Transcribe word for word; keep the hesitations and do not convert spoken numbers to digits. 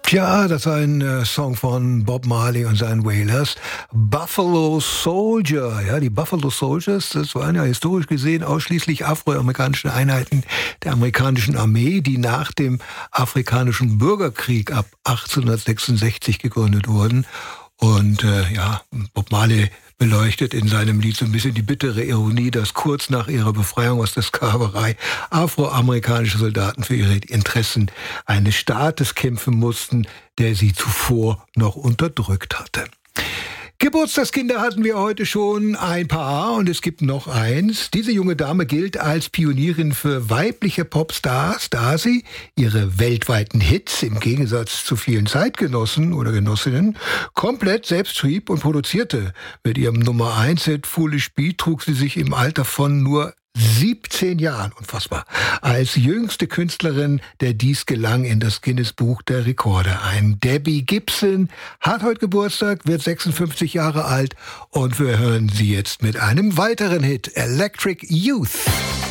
Tja, das war ein äh, Song von Bob Marley und seinen Wailers. Buffalo Soldier. Ja, die Buffalo Soldiers, das waren ja historisch gesehen ausschließlich afroamerikanische Einheiten der amerikanischen Armee, die nach dem afrikanischen Bürgerkrieg ab achtzehnhundertsechsundsechzig gegründet wurden. Und äh, ja, Bob Marley beleuchtet in seinem Lied so ein bisschen die bittere Ironie, dass kurz nach ihrer Befreiung aus der Sklaverei afroamerikanische Soldaten für ihre Interessen eines Staates kämpfen mussten, der sie zuvor noch unterdrückt hatte. Geburtstagskinder hatten wir heute schon ein paar und es gibt noch eins. Diese junge Dame gilt als Pionierin für weibliche Popstars, da sie ihre weltweiten Hits im Gegensatz zu vielen Zeitgenossen oder Genossinnen komplett selbst schrieb und produzierte. Mit ihrem Nummer eins Hit Foolish Beat trug sie sich im Alter von nur siebzehn Jahren, unfassbar, als jüngste Künstlerin, der dies gelang, in das Guinness-Buch der Rekorde ein. Debbie Gibson hat heute Geburtstag, wird sechsundfünfzig Jahre alt und wir hören sie jetzt mit einem weiteren Hit, Electric Youth.